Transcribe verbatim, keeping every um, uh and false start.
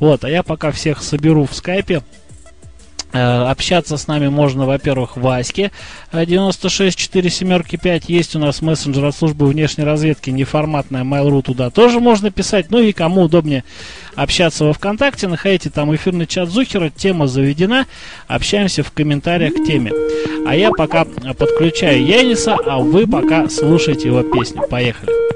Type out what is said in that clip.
Вот, а я пока всех соберу в скайпе. Общаться с нами можно, во-первых, в Ваське девяносто шесть четыре семерки пять. Есть у нас мессенджер от службы внешней разведки, неформатная Mail.ru, туда тоже можно писать. Ну и кому удобнее общаться во ВКонтакте, находите там эфирный чат Зухера, тема заведена, общаемся в комментариях к теме. А я пока подключаю Яниса, а вы пока слушайте его песню. Поехали.